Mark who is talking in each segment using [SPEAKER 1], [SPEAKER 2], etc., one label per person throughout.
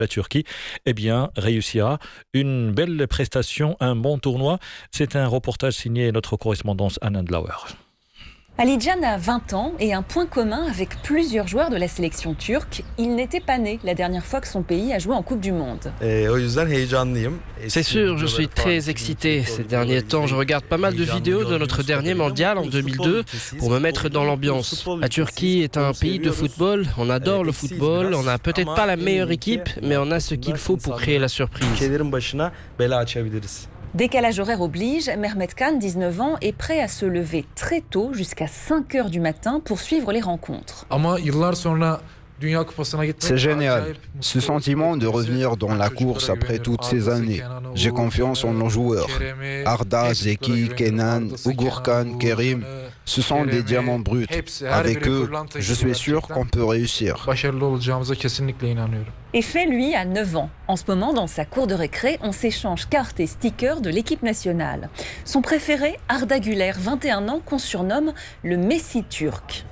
[SPEAKER 1] la Turquie, réussira une belle prestation, un bon tournoi. C'est un reportage signé notre correspondance Anna Dlauer.
[SPEAKER 2] Alican a 20 ans et un point commun avec plusieurs joueurs de la sélection turque. Il n'était pas né la dernière fois que son pays a joué en Coupe du Monde.
[SPEAKER 3] C'est sûr, je suis très excité. Ces derniers temps, je regarde pas mal de vidéos de notre dernier mondial en 2002 pour me mettre dans l'ambiance. La Turquie est un pays de football, on adore le football, on n'a peut-être pas la meilleure équipe, mais on a ce qu'il faut pour créer la surprise.
[SPEAKER 2] Décalage horaire oblige, Mehmet Can, 19 ans, est prêt à se lever très tôt, jusqu'à 5 heures du matin, pour suivre les rencontres.
[SPEAKER 4] C'est génial, ce sentiment de revenir dans la course après toutes ces années. J'ai confiance en nos joueurs. Arda, Zeki, Kenan, Ugurkan, Kerim, ce sont des diamants bruts. Avec eux, je suis sûr qu'on peut réussir.
[SPEAKER 2] Et fait, lui, a 9 ans. En ce moment, dans sa cour de récré, on s'échange cartes et stickers de l'équipe nationale. Son préféré, Arda Güler, 21 ans, qu'on surnomme le Messi turc.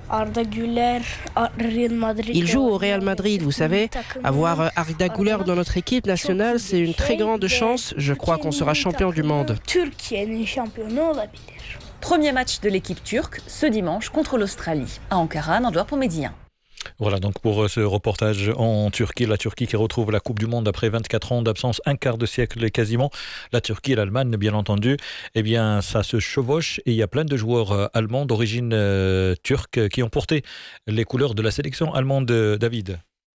[SPEAKER 3] Il joue au Real Madrid, vous savez. Avoir Arda Güler dans notre équipe nationale, c'est une très grande chance. Je crois qu'on sera champion du monde.
[SPEAKER 2] Premier match de l'équipe turque, ce dimanche, contre l'Australie. À Ankara, Nandor pour Mehdi 1.
[SPEAKER 1] Voilà donc pour ce reportage en Turquie. La Turquie qui retrouve la Coupe du Monde après 24 ans d'absence, un quart de siècle quasiment. La Turquie et l'Allemagne, bien entendu, ça se chevauche et il y a plein de joueurs allemands d'origine turque qui ont porté les couleurs de la sélection allemande, David.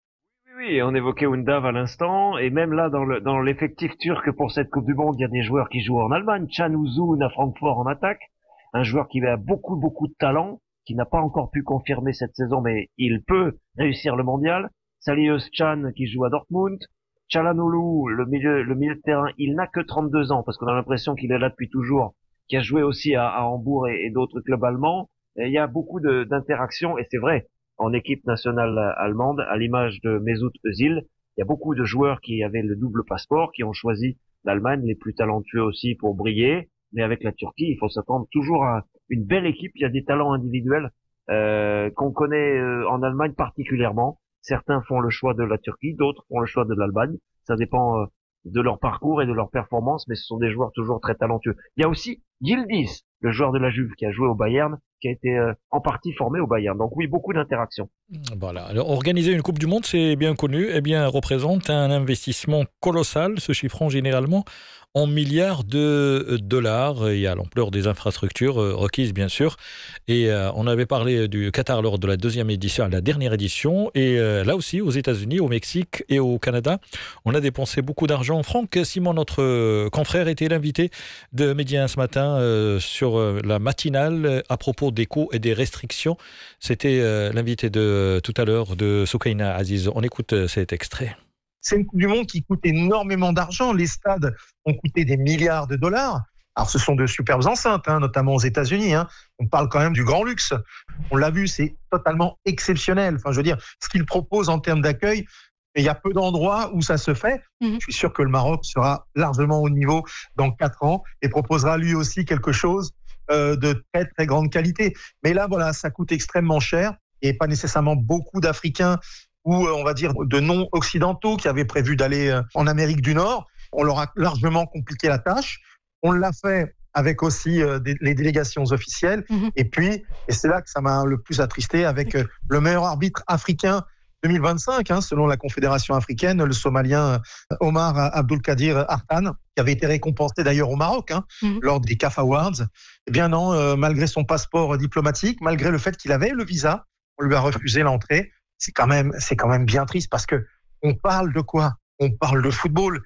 [SPEAKER 5] Oui, on évoquait Undav à l'instant, et même là, dans l'effectif turc pour cette Coupe du Monde, il y a des joueurs qui jouent en Allemagne. Can Uzun à Francfort en attaque, un joueur qui a beaucoup de talent, qui n'a pas encore pu confirmer cette saison, mais il peut réussir le mondial. Salih Özcan qui joue à Dortmund. Çalhanoğlu, le milieu de terrain, il n'a que 32 ans, parce qu'on a l'impression qu'il est là depuis toujours, qui a joué aussi à Hambourg et d'autres clubs allemands. Et il y a beaucoup d'interactions, et c'est vrai, en équipe nationale allemande, à l'image de Mesut Özil, il y a beaucoup de joueurs qui avaient le double passeport, qui ont choisi l'Allemagne, les plus talentueux aussi pour briller. Mais avec la Turquie, il faut s'attendre toujours à une belle équipe. Il y a des talents individuels qu'on connaît en Allemagne particulièrement. Certains font le choix de la Turquie, d'autres font le choix de l'Allemagne. Ça dépend de leur parcours et de leur performance, mais ce sont des joueurs toujours très talentueux. Il y a aussi Yildiz, le joueur de la Juve qui a joué au Bayern, qui a été en partie formé au Bayern. Donc oui, beaucoup d'interactions.
[SPEAKER 1] Voilà. Alors, organiser une Coupe du Monde, c'est bien connu, représente un investissement colossal, se chiffrant généralement en milliards de dollars. Il y a l'ampleur des infrastructures requises, bien sûr. Et on avait parlé du Qatar lors de la dernière édition. Et là aussi, aux États-Unis, au Mexique et au Canada, on a dépensé beaucoup d'argent. Franck Simon, notre confrère, était l'invité de Mehdi 1 ce matin sur la matinale à propos des coûts et des restrictions. C'était l'invité de tout à l'heure de Soukaina Aziz. On écoute cet extrait.
[SPEAKER 6] C'est une Coupe du Monde qui coûte énormément d'argent. Les stades ont coûté des milliards de dollars. Alors, ce sont de superbes enceintes, notamment aux États-Unis. On parle quand même du grand luxe. On l'a vu, c'est totalement exceptionnel. Enfin, je veux dire, ce qu'ils proposent en termes d'accueil, il y a peu d'endroits où ça se fait. Je suis sûr que le Maroc sera largement au niveau dans 4 ans et proposera lui aussi quelque chose de très, très grande qualité. Mais là, voilà, ça coûte extrêmement cher et pas nécessairement beaucoup d'Africains ou on va dire de non-occidentaux qui avaient prévu d'aller en Amérique du Nord. On leur a largement compliqué la tâche. On l'a fait avec aussi les délégations officielles. Et puis, et c'est là que ça m'a le plus attristé, avec le meilleur arbitre africain 2025, selon la Confédération africaine, le Somalien Omar Abdulkadir Artan, qui avait été récompensé d'ailleurs au Maroc lors des CAF Awards. Eh bien non, malgré son passeport diplomatique, malgré le fait qu'il avait le visa, on lui a refusé l'entrée. C'est quand même bien triste parce que on parle de quoi ? On parle de football.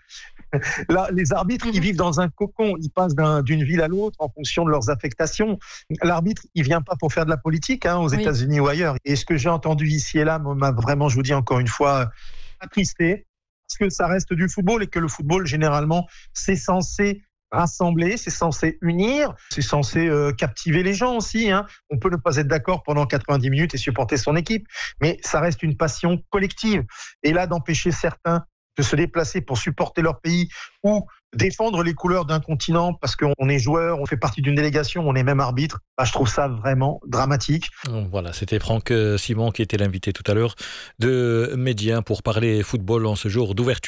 [SPEAKER 6] Là, les arbitres, ils vivent dans un cocon. Ils passent d'une ville à l'autre en fonction de leurs affectations. L'arbitre, il vient pas pour faire de la politique aux États-Unis ou ailleurs. Et ce que j'ai entendu ici et là m'a vraiment, je vous dis encore une fois, attristé. Parce que ça reste du football et que le football, généralement, c'est censé rassembler, c'est censé unir, c'est censé captiver les gens aussi. On peut ne pas être d'accord pendant 90 minutes et supporter son équipe, mais ça reste une passion collective. Et là, d'empêcher certains de se déplacer pour supporter leur pays ou défendre les couleurs d'un continent parce qu'on est joueur, on fait partie d'une délégation, on est même arbitre, je trouve ça vraiment dramatique.
[SPEAKER 1] Voilà, c'était Franck Simon qui était l'invité tout à l'heure de Média pour parler football en ce jour d'ouverture.